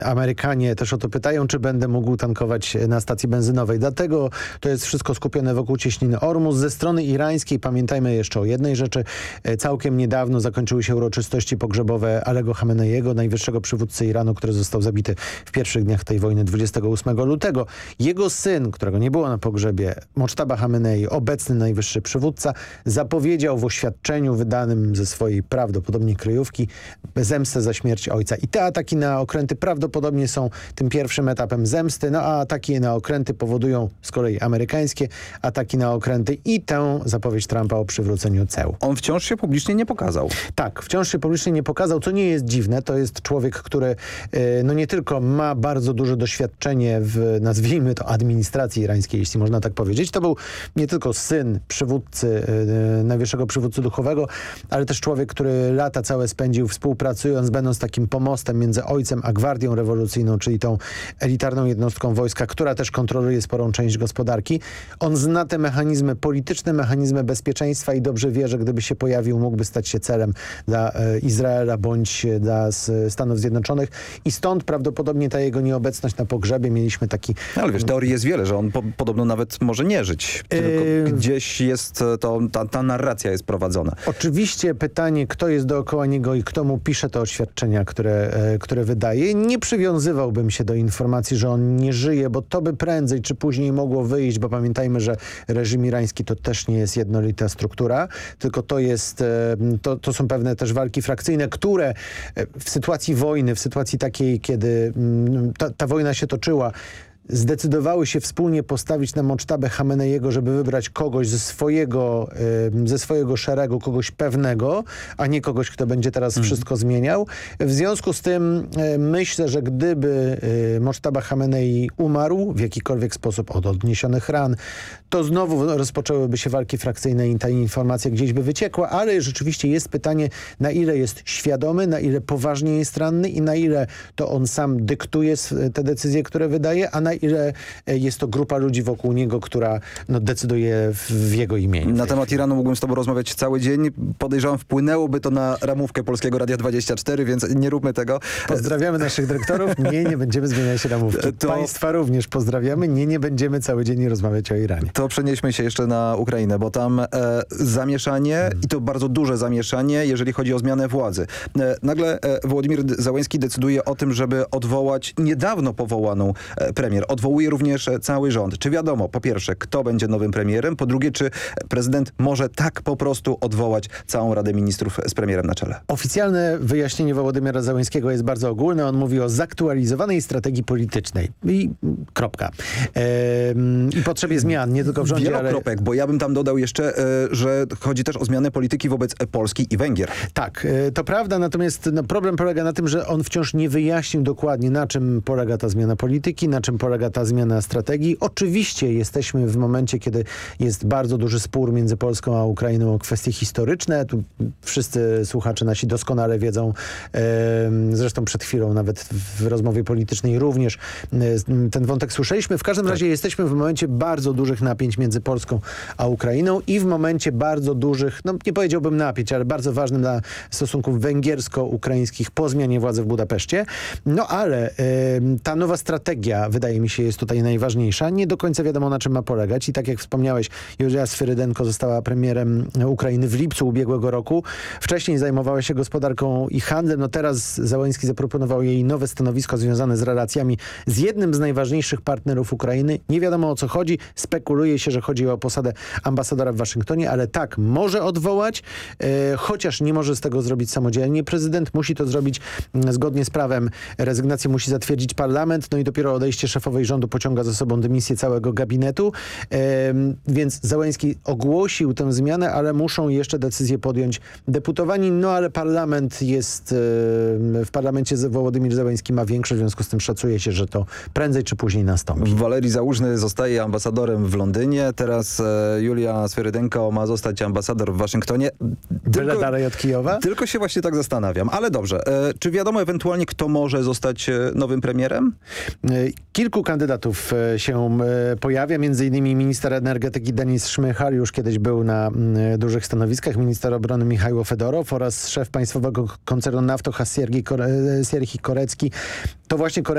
Amerykanie też o to pytają, czy będę mógł tankować na stacji benzynowej. Dlatego to jest wszystko skupione wokół cieśniny Ormus. Ze strony irańskiej pamiętajmy jeszcze o jednej rzeczy. Całkiem niedawno zakończyły się uroczystości pogrzebowe Alego Chameneiego, najwyższego przywódcy Iranu, który został zabity w pierwszych dniach tej wojny 28 lutego. Jego syn, którego nie było na pogrzebie, Mojtaba Chamenei, obecny najwyższy przywódca, zapowiedział w oświadczeniu wydanym ze swojej prawdopodobnie kryjówki zemstę za śmierć ojca. I te ataki na okręty prawdopodobnie są tym pierwszym etapem zemsty, a ataki na okręty powodują z kolei amerykańskie ataki na okręty i tę zapowiedź Trumpa o przywróceniu ceł. On wciąż się publicznie nie pokazał. Tak, wciąż się publicznie nie pokazał, co nie jest dziwne. To jest człowiek, który nie tylko ma bardzo duże doświadczenie w, nazwijmy to, administracji irańskiej, jeśli można tak powiedzieć. To był nie tylko syn przywódcy, najwyższego przywódcy duchowego, ale też człowiek, który lata całe spędził współpracując, będąc takim pomostem między ojcem a Gwardią Rewolucyjną, czyli tą elitarną jednostką wojska, która też kontroluje sporą część gospodarki. On zna te mechanizmy polityczne, mechanizmy bezpieczeństwa i dobrze wie, że gdyby się pojawił, mógłby stać się celem dla Izraela bądź dla Stanów Zjednoczonych i stąd prawdopodobnie ta jego nieobecność na pogrzebie. Mieliśmy taki... Ale wiesz, teorii jest wiele, że on podobno nawet może nie żyć. Tylko gdzieś jest to, ta narracja jest prowadzona. Oczywiście pytanie, kto jest dookoła niego i kto mu pisze te oświadczenia, które wydaje. Nie przywiązywałbym się do informacji, że on nie żyje, bo to by prędzej czy później mogło wyjść, bo pamiętajmy, że reżim irański to też nie jest jednolita struktura, tylko to są pewne też walki frakcyjne, które w sytuacji wojny, w sytuacji takiej, kiedy ta wojna się toczyła, zdecydowały się wspólnie postawić na Mojtabę Chameneiego, żeby wybrać kogoś ze swojego szeregu, kogoś pewnego, a nie kogoś, kto będzie teraz wszystko zmieniał. W związku z tym myślę, że gdyby Mojtaba Chamenei umarł w jakikolwiek sposób od odniesionych ran, to znowu rozpoczęłyby się walki frakcyjne i ta informacja gdzieś by wyciekła, ale rzeczywiście jest pytanie, na ile jest świadomy, na ile poważnie jest ranny i na ile to on sam dyktuje te decyzje, które wydaje, a na ile jest to grupa ludzi wokół niego, która decyduje w jego imieniu. Na temat Iranu mógłbym z tobą rozmawiać cały dzień. Podejrzewam, wpłynęłoby to na ramówkę Polskiego Radia 24, więc nie róbmy tego. Pozdrawiamy naszych dyrektorów. Nie będziemy zmieniać ramówki. Państwa również pozdrawiamy. Nie będziemy cały dzień rozmawiać o Iranie. To przenieśmy się jeszcze na Ukrainę, bo tam zamieszanie i to bardzo duże zamieszanie, jeżeli chodzi o zmianę władzy. Nagle Wołodymyr Zełenski decyduje o tym, żeby odwołać niedawno powołaną premier. Odwołuje również cały rząd. Czy wiadomo, po pierwsze, kto będzie nowym premierem? Po drugie, czy prezydent może tak po prostu odwołać całą Radę Ministrów z premierem na czele? Oficjalne wyjaśnienie Wołodymyra Zełenskiego jest bardzo ogólne. On mówi o zaktualizowanej strategii politycznej. I kropka. I potrzebie zmian, nie tylko w rządzie, Wielokropek, bo ja bym tam dodał jeszcze, że chodzi też o zmianę polityki wobec Polski i Węgier. Tak, to prawda, natomiast problem polega na tym, że on wciąż nie wyjaśnił dokładnie, na czym polega ta zmiana polityki, na czym polega ta zmiana strategii. Oczywiście jesteśmy w momencie, kiedy jest bardzo duży spór między Polską a Ukrainą o kwestie historyczne. Tu wszyscy słuchacze nasi doskonale wiedzą, zresztą przed chwilą nawet w rozmowie politycznej również ten wątek słyszeliśmy. W każdym razie jesteśmy w momencie bardzo dużych napięć między Polską a Ukrainą i w momencie bardzo dużych, nie powiedziałbym napięć, ale bardzo ważnym dla stosunków węgiersko-ukraińskich po zmianie władzy w Budapeszcie. Ale ta nowa strategia, wydaje mi się, jest tutaj najważniejsza. Nie do końca wiadomo, na czym ma polegać i tak jak wspomniałeś, Julia Swyrydenko została premierem Ukrainy w lipcu ubiegłego roku. Wcześniej zajmowała się gospodarką i handlem. Teraz Zełenski zaproponował jej nowe stanowisko związane z relacjami z jednym z najważniejszych partnerów Ukrainy. Nie wiadomo, o co chodzi. Spekuluje się, że chodzi o posadę ambasadora w Waszyngtonie, ale tak, może odwołać, chociaż nie może z tego zrobić samodzielnie. Prezydent musi to zrobić zgodnie z prawem. Rezygnację musi zatwierdzić parlament, i dopiero odejście szefowej rządu pociąga za sobą dymisję całego gabinetu. Więc Zełenski ogłosił tę zmianę, ale muszą jeszcze decyzję podjąć deputowani, ale parlament jest, w parlamencie Wołodymyr Zełenski ma większość, w związku z tym szacuje się, że to prędzej czy później nastąpi. Walerii Załużny zostaje ambasadorem w Londynie, teraz Julia Swyrydenko ma zostać ambasador w Waszyngtonie. Byle dalej od Kijowa? Tylko się właśnie tak zastanawiam, ale dobrze. Czy wiadomo ewentualnie, kto może zostać nowym premierem? Kilku kandydatów się pojawia, m.in. minister energetyki Denis Szmychal, już kiedyś był na dużych stanowiskach, minister obrony Michajło Fedorow oraz szef państwowego koncernu Naftogaz Sierhij Korecki. To właśnie